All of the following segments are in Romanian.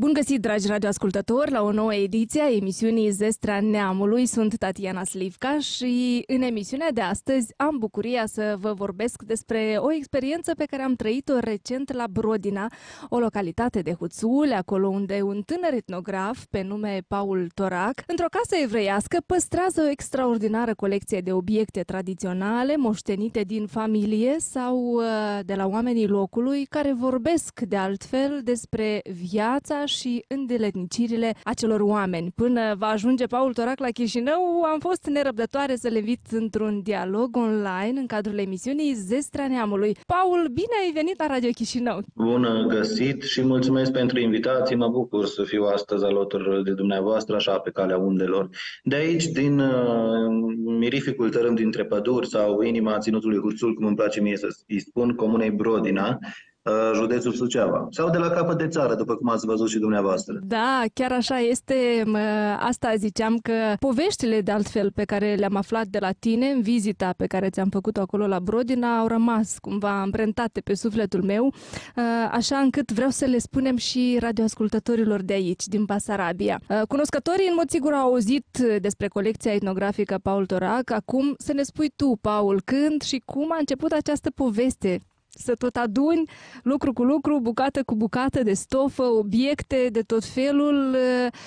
Bun găsit, dragi radioascultători, la o nouă ediție a emisiunii Zestrea Neamului. Sunt Tatiana Slivca și în emisiunea de astăzi am bucuria să vă vorbesc despre o experiență pe care am trăit-o recent la Brodina, o localitate de Huțul, acolo unde un tânăr etnograf pe nume Paul Torac, într-o casă evreiască, păstrează o extraordinară colecție de obiecte tradiționale moștenite din familie sau de la oamenii locului, care vorbesc de altfel despre viața și îndeletnicirile acelor oameni. Până va ajunge Paul Torac la Chișinău, am fost nerăbdătoare să le invit într-un dialog online în cadrul emisiunii Zestrea Neamului. Paul, bine ai venit la Radio Chișinău! Bun găsit și mulțumesc pentru invitații. Mă bucur să fiu astăzi alături de dumneavoastră, așa pe calea undelor. De aici, din mirificul tărâm dintre păduri sau inima ținutului Huțul, cum îmi place mie să-i spun, comunei Brodina, județul Suceava. Sau de la capăt de țară, după cum ați văzut și dumneavoastră. Da, chiar așa este. Asta ziceam, că poveștile de altfel pe care le-am aflat de la tine în vizita pe care ți-am făcut-o acolo la Brodina au rămas cumva amprentate pe sufletul meu, așa încât vreau să le spunem și radioascultătorilor de aici, din Basarabia. Cunoscătorii în mod sigur au auzit despre colecția etnografică Paul Torac. Acum să ne spui tu, Paul, când și cum a început această poveste? Să tot aduni lucru cu lucru, bucată cu bucată de stofă, obiecte de tot felul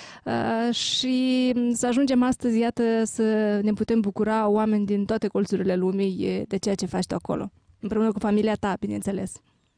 și să ajungem astăzi, iată, să ne putem bucura oameni din toate colțurile lumii de ceea ce faci tu acolo, împreună cu familia ta, bineînțeles.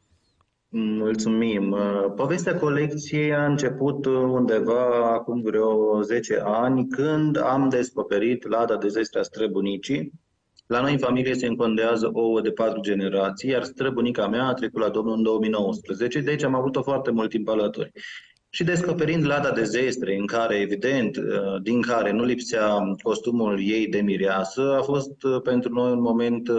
Mulțumim. Povestea colecției a început undeva acum vreo 10 ani, când am descoperit lada de Zestrea străbunicii. La noi în familie se încondează ouă de 4 generații, iar străbunica mea a trecut la Domnul în 2019, deci am avut-o foarte mult timp alături. Și descoperind lada de zestre, în care, evident, din care nu lipsea costumul ei de mireasă, a fost pentru noi un moment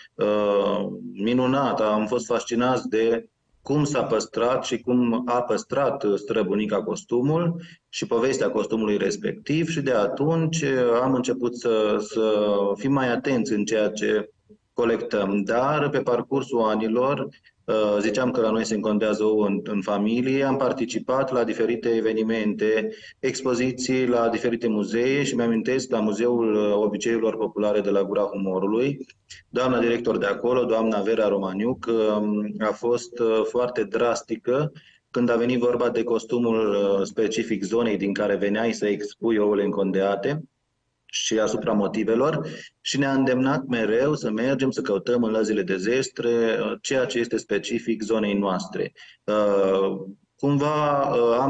minunat. Am fost fascinați de cum s-a păstrat și cum a păstrat străbunica costumul și povestea costumului respectiv, și de atunci am început să fim mai atenți în ceea ce colectăm. Dar pe parcursul anilor, ziceam că la noi se încondează ouă în familie, am participat la diferite evenimente, expoziții la diferite muzee și mi-amintesc la Muzeul Obiceiurilor Populare de la Gura Humorului. Doamna director de acolo, doamna Vera Romaniuc, a fost foarte drastică când a venit vorba de costumul specific zonei din care veneai să expui ouăle încondeate și asupra motivelor, și ne-a îndemnat mereu să mergem să căutăm în lăzile de zestre ceea ce este specific zonei noastre. Cumva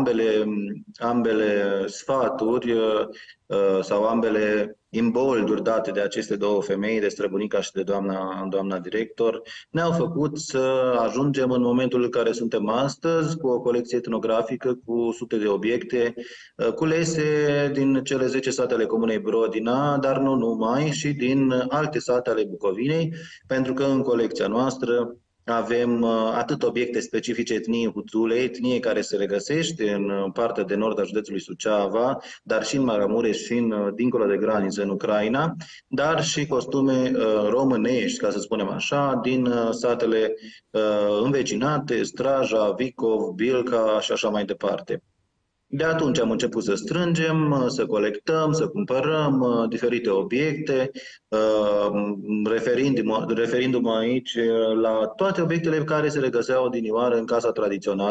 ambele sfaturi sau ambele imbolduri date de aceste două femei, de străbunica și de doamna director, ne-au făcut să ajungem în momentul în care suntem astăzi, cu o colecție etnografică cu sute de obiecte culese din cele 10 sate ale comunei Brodina, dar nu numai, și din alte sate ale Bucovinei, pentru că în colecția noastră avem atât obiecte specifice etniei Huțule, etnie care se regăsește în partea de nord a județului Suceava, dar și în Maramureș și dincolo de graniță în Ucraina, dar și costume românești, ca să spunem așa, din satele învecinate, Straja, Vicov, Bilca și așa mai departe. De atunci am început să strângem, să colectăm, să cumpărăm diferite obiecte, referindu-mă aici la toate obiectele care se regăseau odinioară în casa tradițională